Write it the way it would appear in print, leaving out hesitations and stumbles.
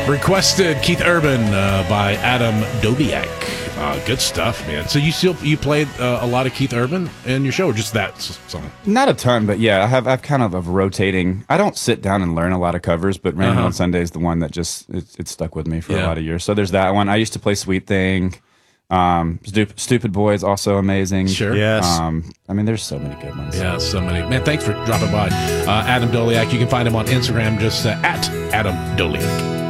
Requested Keith Urban by Adam Dobiak. Good stuff, man. So you played a lot of Keith Urban in your show, or just that song? Not a ton, but yeah, I've kind of a rotating. I don't sit down and learn a lot of covers, but Random on Sunday is the one that just it stuck with me for a lot of years. So there's that one. I used to play Sweet Thing. Stupid Boy is also amazing. Sure. Yes. I mean, there's so many good ones. Yeah, so many. Man, thanks for dropping by. Adam Doliak. You can find him on Instagram, just at Adam Doliak.